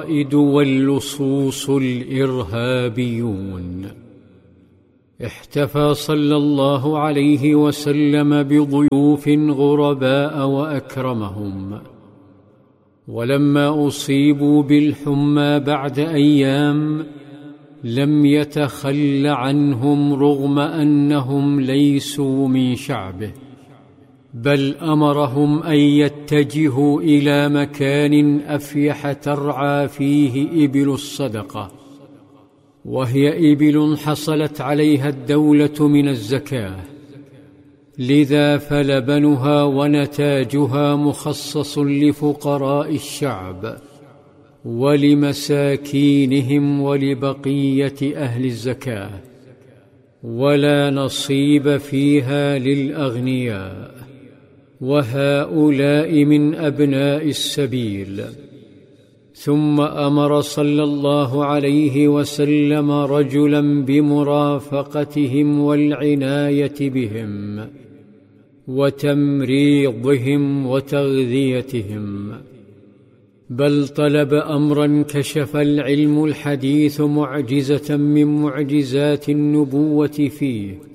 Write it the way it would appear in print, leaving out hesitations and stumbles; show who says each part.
Speaker 1: واللصوص الإرهابيون. احتفى صلى الله عليه وسلم بضيوف غرباء وأكرمهم، ولما أصيبوا بالحمى بعد أيام لم يتخل عنهم رغم أنهم ليسوا من شعبه، بل أمرهم أن يتجهوا إلى مكان أفيح ترعى فيه إبل الصدقة، وهي إبل حصلت عليها الدولة من الزكاة، لذا فلبنها ونتاجها مخصص لفقراء الشعب ولمساكينهم ولبقية أهل الزكاة، ولا نصيب فيها للأغنياء، وهؤلاء من أبناء السبيل. ثم أمر صلى الله عليه وسلم رجلا بمرافقتهم والعناية بهم وتمريضهم وتغذيتهم، بل طلب أمرا كشف العلم الحديث معجزة من معجزات النبوة فيه،